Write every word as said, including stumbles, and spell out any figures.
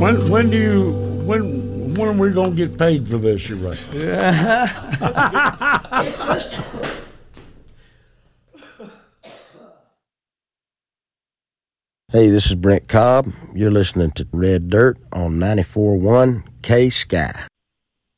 When when do you when when are we gonna get paid for this? You're right. Hey, this is Brent Cobb. You're listening to Red Dirt on ninety-four point one K Sky.